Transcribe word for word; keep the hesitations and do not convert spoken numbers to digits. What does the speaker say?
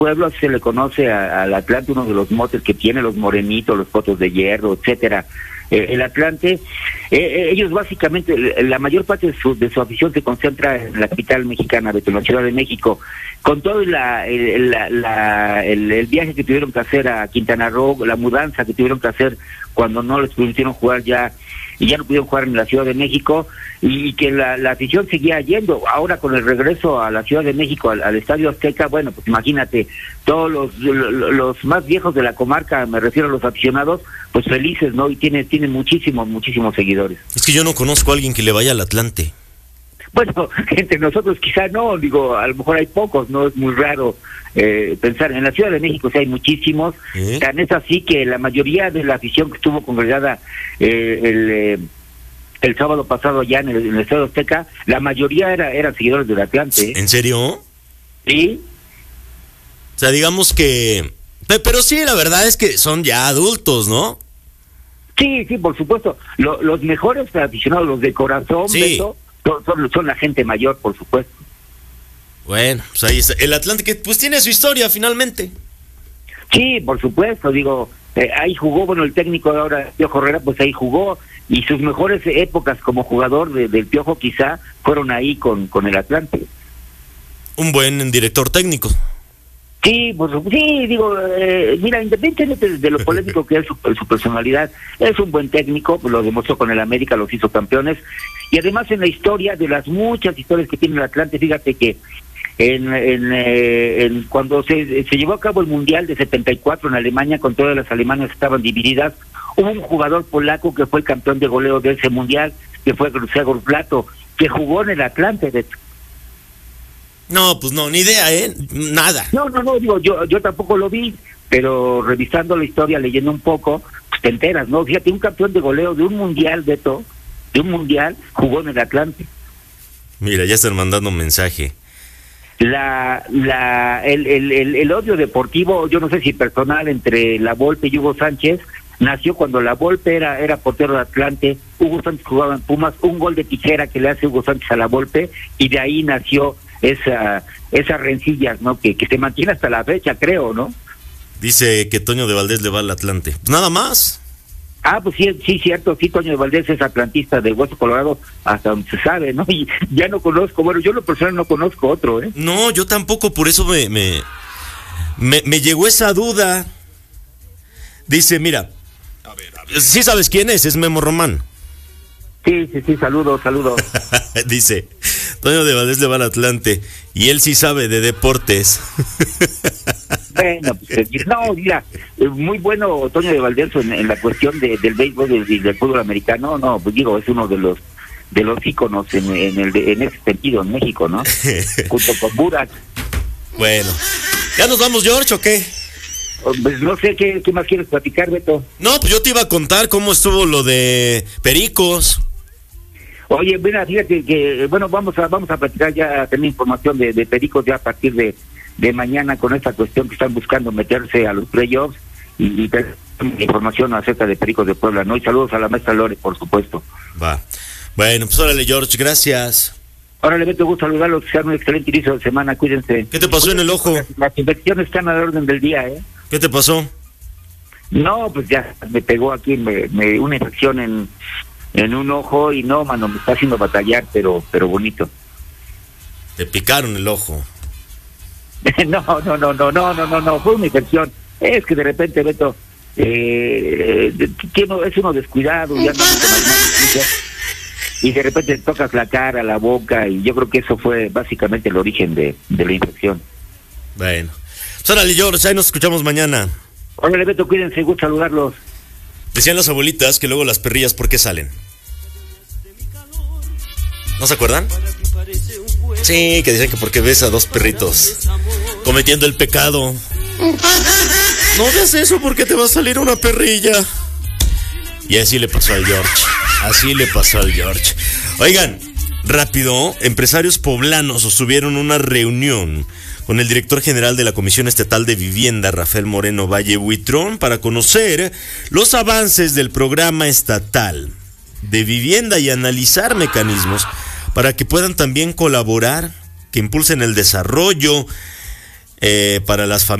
pueblo, así se le conoce a- al Atlante, uno de los motes que tiene, los morenitos, los potos de hierro, etcétera. Eh, el Atlante, eh, eh, ellos básicamente, la mayor parte de su, de su afición se concentra en la capital mexicana, en la Ciudad de México, con todo la, el, la, la, el, el viaje que tuvieron que hacer a Quintana Roo, la mudanza que tuvieron que hacer cuando no les permitieron jugar ya, y ya no pudieron jugar en la Ciudad de México, y que la, la afición seguía yendo. Ahora con el regreso a la Ciudad de México, al, al Estadio Azteca, bueno, pues imagínate, todos los, los, los más viejos de la comarca, me refiero a los aficionados, pues felices, ¿no? Y tiene, tiene muchísimos, muchísimos seguidores. Es que yo no conozco a alguien que le vaya al Atlante. Bueno, entre nosotros quizá no, digo, a lo mejor hay pocos, no es muy raro eh, pensar. En la Ciudad de México sí hay muchísimos, ¿Eh? tan es así que la mayoría de la afición que estuvo congregada eh, el, eh, el sábado pasado allá en el, en el Estadio Azteca, la mayoría era, eran seguidores del Atlante. ¿eh? ¿En serio? Sí. O sea, digamos que... pe- Pero sí, la verdad es que son ya adultos, ¿no? Sí, sí, por supuesto. Lo- los mejores aficionados, los de corazón, Sí. Beto, son, son, son la gente mayor, por supuesto. Bueno, pues ahí está. El Atlante que pues tiene su historia finalmente. Sí, por supuesto, digo, eh, ahí jugó, bueno, el técnico de ahora, Piojo Herrera, pues ahí jugó, y sus mejores épocas como jugador de, del Piojo quizá fueron ahí con, con el Atlante. Un buen director técnico. Sí, por su- sí, digo, eh, mira, independientemente de lo polémico que es su, su personalidad, es un buen técnico, pues lo demostró con el América, los hizo campeones, y además en la historia, de las muchas historias que tiene el Atlante, fíjate que en, en, eh, en cuando se, se llevó a cabo el Mundial de setenta y cuatro en Alemania, con todas las alemanas que estaban divididas, hubo un jugador polaco que fue campeón de goleo de ese Mundial, que fue Grzegorz Plato, que jugó en el Atlante. De... No, pues no, ni idea, ¿eh? Nada. No, no, no, digo, yo, yo tampoco lo vi, pero revisando la historia, leyendo un poco, pues te enteras, ¿no? Fíjate, un campeón de goleo de un Mundial, Beto, de un Mundial, jugó en el Atlante. Mira, ya están mandando un mensaje. La, la, el, el, el, el odio deportivo, yo no sé si personal, entre La Volpe y Hugo Sánchez, nació cuando La Volpe era, era portero de Atlante, Hugo Sánchez jugaba en Pumas, un gol de tijera que le hace Hugo Sánchez a La Volpe, y de ahí nació esa esas rencillas, ¿no? Que, que se mantiene hasta la fecha, creo, ¿no? Dice que Toño de Valdés le va al Atlante. Pues nada más. Ah, pues sí, sí, cierto, sí, Toño de Valdés es atlantista del Hueso Colorado, hasta donde se sabe, ¿no? Y ya no conozco, bueno, yo lo personal no conozco otro, ¿eh? No, yo tampoco, por eso me, me, me, me llegó esa duda. Dice, mira, sí sabes quién es, es Memo Román. Sí, sí, sí, saludos, saludos. Dice, Toño de Valdés le va al Atlante y él sí sabe de deportes. Bueno, pues, no, mira, eh, muy bueno Toño de Valdés en, en la cuestión de, del béisbol y del, del fútbol americano, no, pues digo, es uno de los de los íconos en, en, el, en ese sentido en México, ¿no? Junto con Burak. Bueno, ¿ya nos vamos, George, o qué? Pues no sé, ¿qué, qué más quieres platicar, Beto? No, pues yo te iba a contar cómo estuvo lo de Pericos. Oye, mira, fíjate que, bueno, vamos a vamos a platicar ya, tener información de, de Pericos ya a partir de, de mañana con esta cuestión que están buscando meterse a los playoffs y, y tener información acerca de Pericos de Puebla, ¿no? Y saludos a la maestra Lore, por supuesto. Va. Bueno, pues órale, George, gracias. Órale, Beto, gusto saludarlos, que sean un excelente inicio de semana, cuídense. ¿Qué te pasó en el ojo? Las infecciones están a la orden del día, ¿eh? ¿Qué te pasó? No, pues ya me pegó aquí me, me, una infección en, en un ojo y no, mano, me está haciendo batallar, pero pero bonito. Te picaron el ojo. no, no, no, no, no, no, no, no, fue una infección. Es que de repente, Beto, eh, tiene, es uno descuidado, ya no y de repente te tocas la cara, la boca, y yo creo que eso fue básicamente el origen de, de la infección. Bueno. Pues órale, George, ahí nos escuchamos mañana. Órale, Beto, cuídense, gusto saludarlos. Decían las abuelitas que luego las perrillas, ¿por qué salen? ¿No se acuerdan? Sí, que dicen que porque ves a dos perritos cometiendo el pecado. No hagas eso porque te va a salir una perrilla. Y así le pasó al George. Así le pasó al George. Oigan, rápido, empresarios poblanos sostuvieron una reunión con el director general de la Comisión Estatal de Vivienda, Rafael Moreno Valle Huitrón, para conocer los avances del programa estatal de vivienda y analizar mecanismos para que puedan también colaborar, que impulsen el desarrollo eh, para las familias.